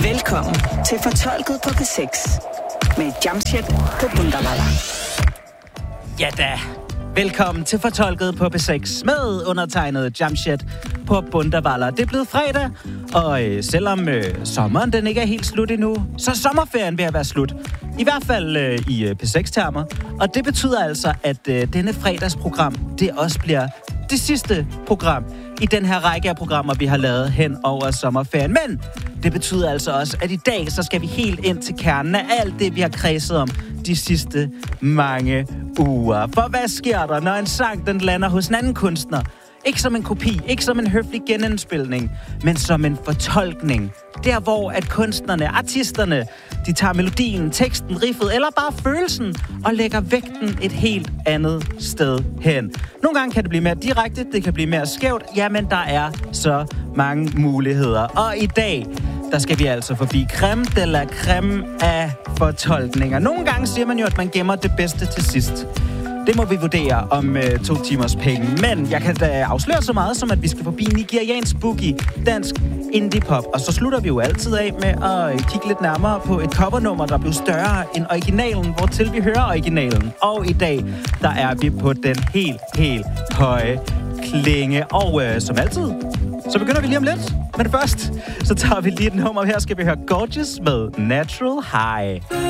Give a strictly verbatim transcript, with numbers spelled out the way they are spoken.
Velkommen til Fortolket på P seks med Jamshid på Bundavalla. Ja da. Velkommen til Fortolket på P seks med undertegnet Jamshid på Bundavalla. Det er blevet fredag, og øh, selvom øh, sommeren den ikke er helt slut endnu, så er sommerferien ved at være slut. I hvert fald øh, i øh, P seks-termer. Og det betyder altså, at øh, denne fredagsprogram, det også bliver det sidste program i den her række af programmer, vi har lavet hen over sommerferien. Men det betyder altså også, at i dag, så skal vi helt ind til kernen af alt det, vi har kredset om de sidste mange uger. For hvad sker der, når en sang den lander hos en anden kunstner? Ikke som en kopi, ikke som en høflig genindspilning, men som en fortolkning. Der hvor at kunstnerne, artisterne, de tager melodien, teksten, riffet eller bare følelsen og lægger vægten et helt andet sted hen. Nogle gange kan det blive mere direkte, det kan blive mere skævt. Jamen, der er så mange muligheder. Og i dag, der skal vi altså forbi creme de la creme af fortolkninger. Nogle gange siger man jo, at man gemmer det bedste til sidst. Det må vi vurdere om øh, to timers penge. Men jeg kan da afsløre så meget som, at vi skal forbi nigeriansk boogie, dansk indie-pop. Og så slutter vi jo altid af med at øh, kigge lidt nærmere på et covernummer, der blev større end originalen, hvortil vi hører originalen. Og i dag, der er vi på den helt, helt høje klinge. Og øh, som altid, så begynder vi lige om lidt. Men først, så tager vi lige et nummer. Her skal vi høre Gorgeous med Natural High.